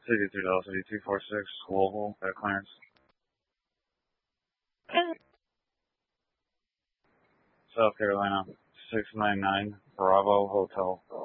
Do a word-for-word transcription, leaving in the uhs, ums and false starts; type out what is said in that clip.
sixty-three Dallas eighty-two forty-six, Louisville, at clearance. South Carolina, six nine nine, Bravo Hotel.